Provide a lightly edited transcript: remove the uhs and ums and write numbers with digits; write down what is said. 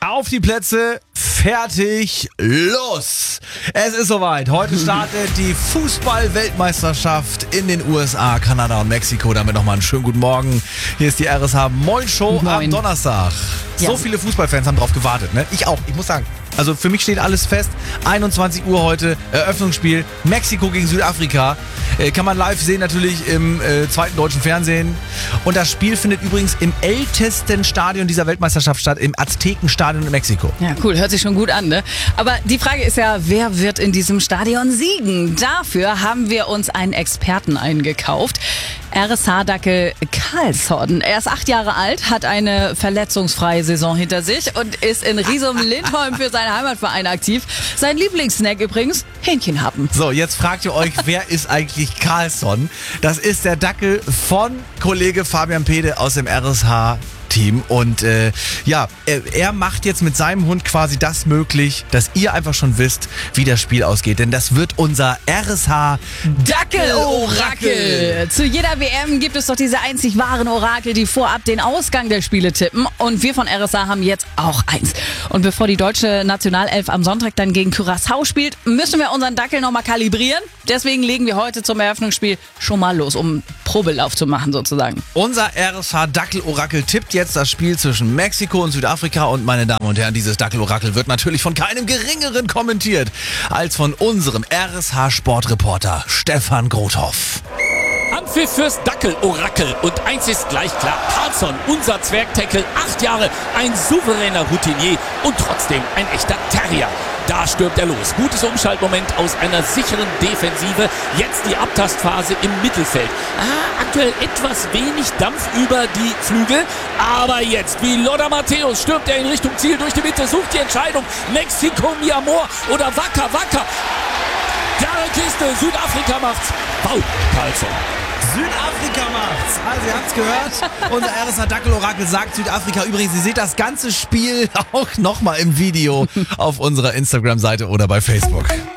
Auf die Plätze, fertig, los! Es ist soweit. Heute startet die Fußball-Weltmeisterschaft in den USA, Kanada und Mexiko. Damit nochmal einen schönen guten Morgen. Hier ist die RSH Moin Show am Donnerstag. Ja. So viele Fußballfans haben drauf gewartet, ne? Ich auch, ich muss sagen. Also für mich steht alles fest. 21 Uhr heute, Eröffnungsspiel. Mexiko gegen Südafrika. Kann man live sehen natürlich im zweiten deutschen Fernsehen. Und das Spiel findet übrigens im ältesten Stadion dieser Weltmeisterschaft statt, im Aztekenstadion in Mexiko. Ja, cool, hört sich schon gut an, ne? Aber die Frage ist ja, wer wird in diesem Stadion siegen? Dafür haben wir uns einen Experten eingekauft. RSH-Dackel Carlsson. Er ist 8 Jahre alt, hat eine verletzungsfreie Saison hinter sich und ist in Riesum-Lindholm für seinen Heimatverein aktiv. Sein Lieblingssnack übrigens, Hähnchenhappen. So, jetzt fragt ihr euch, wer ist eigentlich Carlsson? Das ist der Dackel von Kollege Fabian Pede aus dem RSH-Team. Und er macht jetzt mit seinem Hund quasi das möglich, dass ihr einfach schon wisst, wie das Spiel ausgeht. Denn das wird unser RSH Dackel-Orakel. Zu jeder WM gibt es doch diese einzig wahren Orakel, die vorab den Ausgang der Spiele tippen. Und wir von RSH haben jetzt auch eins. Und bevor die deutsche Nationalelf am Sonntag dann gegen Curaçao spielt, müssen wir unseren Dackel nochmal kalibrieren. Deswegen legen wir heute zum Eröffnungsspiel schon mal los, um Probelauf zu machen sozusagen. Unser RSH Dackel-Orakel tippt jetzt das Spiel zwischen Mexiko und Südafrika. Und meine Damen und Herren, dieses Dackel-Orakel wird natürlich von keinem Geringeren kommentiert als von unserem RSH-Sportreporter Stefan Grothoff. Anpfiff fürs Dackel-Orakel. Und eins ist gleich klar. Carlsson, unser Zwergtackle, 8 Jahre, ein souveräner Routinier und trotzdem ein echter Terrier. Da stürmt er los. Gutes Umschaltmoment aus einer sicheren Defensive. Jetzt die Abtastphase im Mittelfeld. Aktuell etwas wenig Dampf über die Flügel. Aber jetzt, wie Lothar Matthäus, stürmt er in Richtung Ziel durch die Mitte, sucht die Entscheidung. Mexiko, mi amor oder Wacker. Klare Kiste, Südafrika macht's. Wow, Carlsson. Südafrika macht's. Also ihr habt's gehört. Unser RSH Dackel-Orakel sagt Südafrika. Übrigens, ihr seht das ganze Spiel auch nochmal im Video auf unserer Instagram-Seite oder bei Facebook.